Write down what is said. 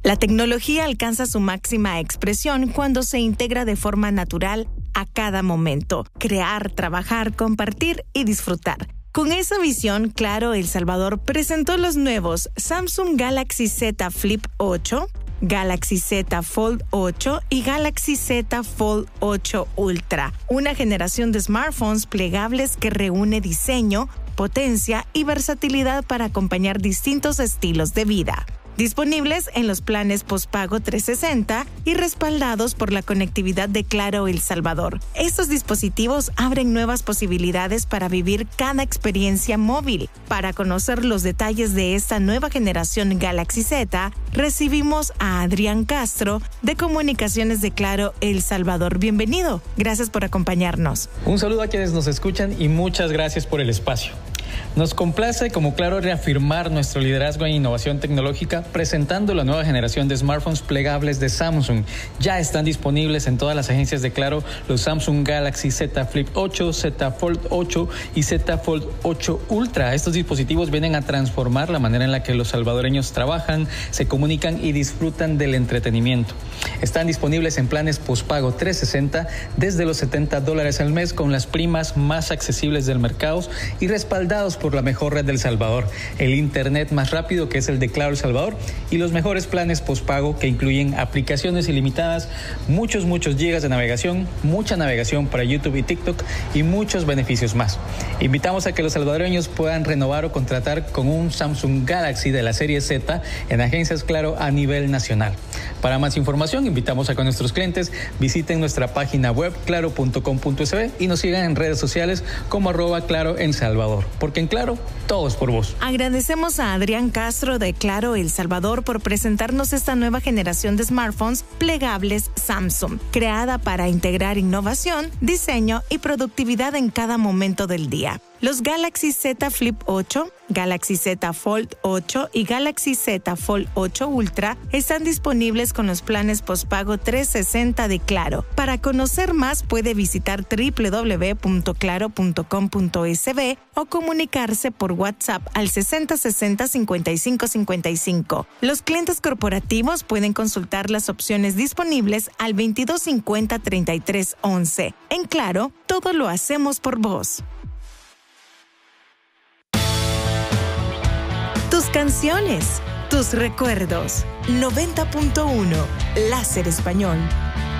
La tecnología alcanza su máxima expresión cuando se integra de forma natural a cada momento. Crear, trabajar, compartir y disfrutar. Con esa visión, Claro El Salvador presentó los nuevos Samsung Galaxy Z Flip 8, Galaxy Z Fold 8 y Galaxy Z Fold 8 Ultra, una generación de smartphones plegables que reúne diseño, potencia y versatilidad para acompañar distintos estilos de vida. Disponibles en los planes postpago 360 y respaldados por la conectividad de Claro El Salvador. Estos dispositivos abren nuevas posibilidades para vivir cada experiencia móvil. Para conocer los detalles de esta nueva generación Galaxy Z, recibimos a Adrián Castro de Comunicaciones de Claro El Salvador. Bienvenido. Gracias por acompañarnos. Un saludo a quienes nos escuchan y muchas gracias por el espacio. Nos complace como Claro reafirmar nuestro liderazgo en innovación tecnológica presentando la nueva generación de smartphones plegables de Samsung. Ya están disponibles en todas las agencias de Claro los Samsung Galaxy Z Flip 8, Z Fold 8 y Z Fold 8 Ultra. Estos dispositivos vienen a transformar la manera en la que los salvadoreños trabajan, se comunican y disfrutan del entretenimiento. Están disponibles en planes postpago 360 desde los $70 al mes con las primas más accesibles del mercado y respaldados por la mejor red del Salvador, el internet más rápido que es el de Claro El Salvador y los mejores planes postpago que incluyen aplicaciones ilimitadas, muchos gigas de navegación, mucha navegación para YouTube y TikTok y muchos beneficios más. Invitamos a que los salvadoreños puedan renovar o contratar con un Samsung Galaxy de la serie Z en agencias Claro a nivel nacional. Para más información, invitamos a que nuestros clientes visiten nuestra página web claro.com.sb y nos sigan en redes sociales como @Claro El Salvador, porque en Claro, todo es por vos. Agradecemos a Adrián Castro de Claro El Salvador por presentarnos esta nueva generación de smartphones plegables Samsung, creada para integrar innovación, diseño y productividad en cada momento del día. Los Galaxy Z Flip 8, Galaxy Z Fold 8 y Galaxy Z Fold 8 Ultra están disponibles con los planes postpago 360 de Claro. Para conocer más puede visitar www.claro.com.sb o comunicarse por WhatsApp al 6060 55 55. Los clientes corporativos pueden consultar las opciones disponibles al 2250 33 11. En Claro, todo lo hacemos por vos. Tus canciones, tus recuerdos. 90.1 Láser Español.